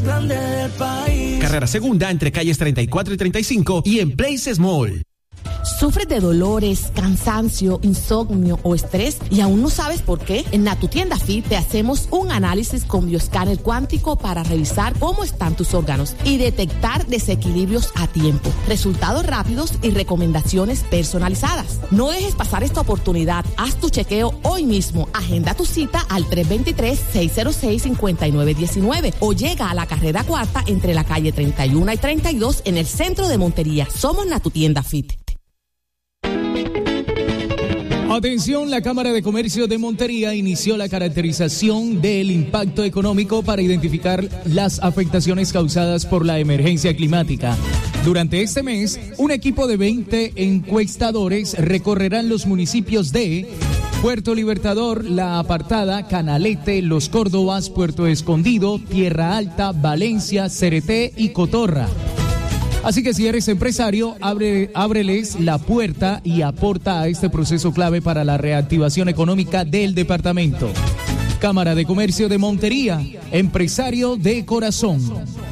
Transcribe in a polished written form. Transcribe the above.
grande del país. Carrera Segunda entre calles 34 y 35 y en Places Mall. ¿Sufres de dolores, cansancio, insomnio o estrés y aún no sabes por qué? En Natutienda Fit te hacemos un análisis con bioescáner cuántico para revisar cómo están tus órganos y detectar desequilibrios a tiempo. Resultados rápidos y recomendaciones personalizadas. No dejes pasar esta oportunidad. Haz tu chequeo hoy mismo. Agenda tu cita al 323-606-5919 o llega a la carrera cuarta entre la calle 31 y 32 en el centro de Montería. Somos Natutienda Fit. Atención, la Cámara de Comercio de Montería inició la caracterización del impacto económico para identificar las afectaciones causadas por la emergencia climática. Durante este mes, un equipo de 20 encuestadores recorrerán los municipios de Puerto Libertador, La Apartada, Canalete, Los Córdobas, Puerto Escondido, Tierra Alta, Valencia, Cereté y Cotorra. Así que si eres empresario, ábreles la puerta y aporta a este proceso clave para la reactivación económica del departamento. Cámara de Comercio de Montería, empresario de corazón.